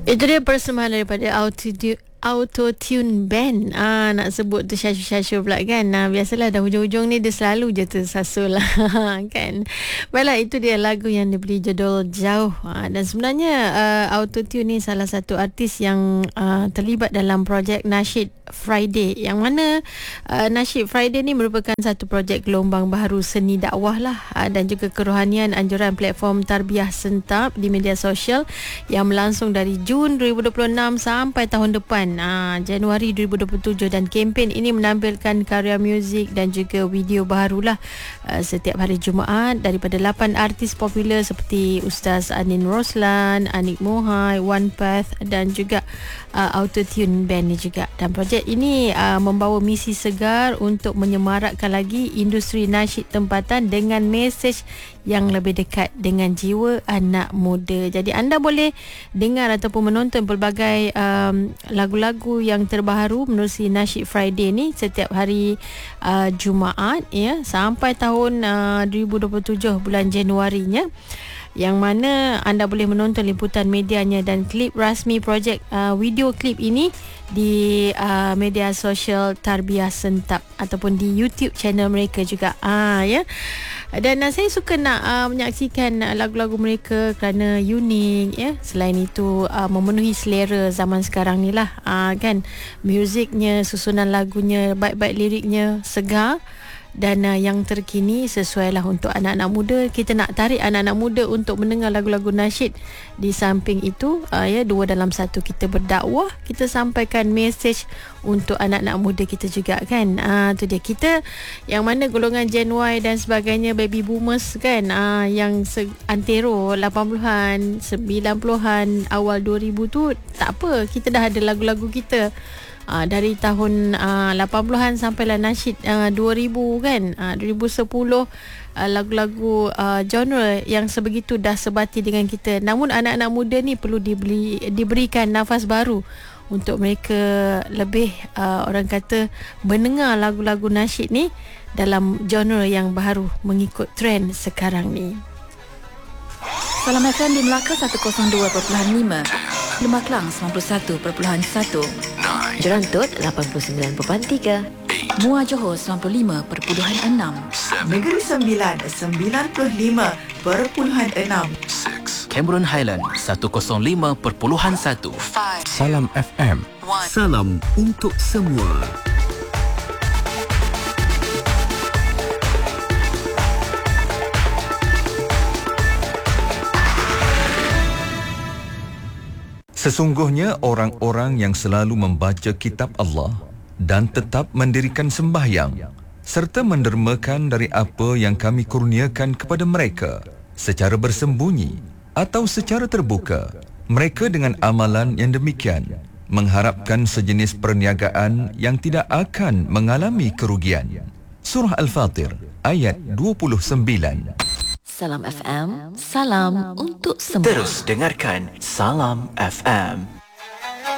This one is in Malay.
Itu dia persembahan daripada Auto Tune Band. Nak sebut tu syasyu-syasyu pula kan. Biasalah dah hujung-hujung ni dia selalu je tersasul lah kan. Baiklah, itu dia lagu yang diberi judul Jauh. Dan sebenarnya Auto Tune ni salah satu artis yang terlibat dalam projek Nasyid Friday, yang mana Nasyid Friday ni merupakan satu projek gelombang baru seni dakwah lah, dan juga kerohanian anjuran platform tarbiyah sentap di media sosial yang berlangsung dari Jun 2026 sampai tahun depan, Januari 2027, dan kempen ini menampilkan karya muzik dan juga video barulah setiap hari Jumaat daripada 8 artis popular seperti Ustaz Anin Roslan, Anik Mohai, One Path dan juga Auto Tune Band ni juga. Dan projek ini membawa misi segar untuk menyemarakkan lagi industri nasyid tempatan dengan mesej yang lebih dekat dengan jiwa anak muda. Jadi anda boleh dengar ataupun menonton pelbagai lagu-lagu yang terbaru menerusi Nasyid Friday ni setiap hari Jumaat ya, sampai tahun 2027 bulan Januarinya, yang mana anda boleh menonton liputan medianya dan klip rasmi projek video klip ini di media sosial Tarbiyah Sentap ataupun di YouTube channel mereka juga ya. Dan saya suka nak menyaksikan lagu-lagu mereka kerana unik ya. Selain itu memenuhi selera zaman sekarang ni lah kan. Muziknya, susunan lagunya, baik-baik liriknya segar dan yang terkini sesuai lah untuk anak-anak muda. Kita nak tarik anak-anak muda untuk mendengar lagu-lagu nasyid. Di samping itu ya, dua dalam satu, kita berdakwah, kita sampaikan mesej untuk anak-anak muda kita juga kan. Tu dia, kita yang mana golongan Gen Y dan sebagainya, baby boomers kan, yang antero 80-an, 90-an, awal 2000 tu tak apa, kita dah ada lagu-lagu kita. Dari tahun 80-an sampailah nasyid 2000 kan, 2010 lagu-lagu genre yang sebegitu dah sebati dengan kita. Namun anak-anak muda ni perlu diberikan nafas baru untuk mereka lebih orang kata mendengar lagu-lagu nasyid ni dalam genre yang baru mengikut trend sekarang ni. Salam FM di Melaka 102.5, Lembah Kelang 91.1, Jerantut 89.3, Muar Johor 95.6, Negeri Sembilan 95.6, Cameron Highland 105.1. Salam FM. Salam untuk semua. Sesungguhnya orang-orang yang selalu membaca kitab Allah dan tetap mendirikan sembahyang serta mendermakan dari apa yang kami kurniakan kepada mereka secara bersembunyi atau secara terbuka, mereka dengan amalan yang demikian mengharapkan sejenis perniagaan yang tidak akan mengalami kerugian. Surah Al-Fatir ayat 29. Salam FM, salam untuk semua. Terus dengarkan Salam FM.